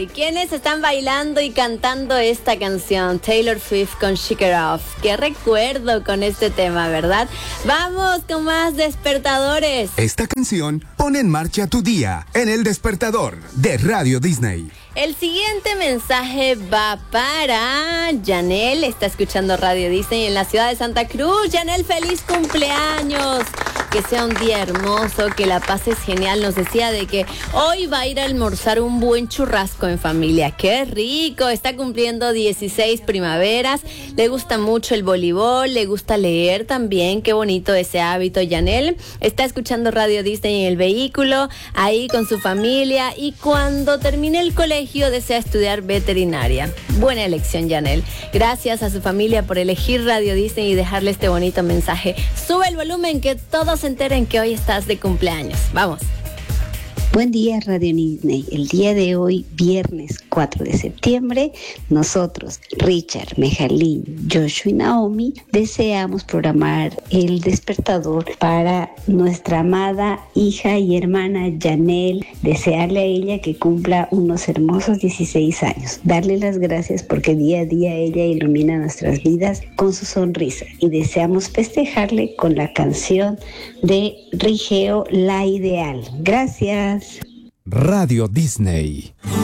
Disney. ¿Quiénes están bailando y cantando esta canción? Taylor Swift con Shake It Off. Qué recuerdo con este tema, ¿verdad? Vamos con más despertadores. Esta canción pone en marcha tu día en El Despertador de Radio Disney. El siguiente mensaje va para Janel. Está escuchando Radio Disney en la ciudad de Santa Cruz. Janel, feliz cumpleaños. Que sea un día hermoso, que la pases genial. Nos decía de que hoy va a ir a almorzar un buen churrasco en familia. ¡Qué rico! Está cumpliendo 16 primaveras. Le gusta mucho el voleibol, le gusta leer también. Qué bonito ese hábito, Janel. Está escuchando Radio Disney en el vehículo, ahí con su familia. Y cuando termine el colegio desea estudiar veterinaria. Buena elección, Janel. Gracias a su familia por elegir Radio Disney y dejarle este bonito mensaje. Sube el volumen, que todos se enteren que hoy estás de cumpleaños. Vamos. Buen día, Radio Disney. El día de hoy, viernes 4 de septiembre, nosotros, Richard, Mejalín, Joshua y Naomi, deseamos programar el despertador para nuestra amada hija y hermana Janel, desearle a ella que cumpla unos hermosos 16 años, darle las gracias porque día a día ella ilumina nuestras vidas con su sonrisa, y deseamos festejarle con la canción de Rigeo, La Ideal. Gracias. Radio Disney.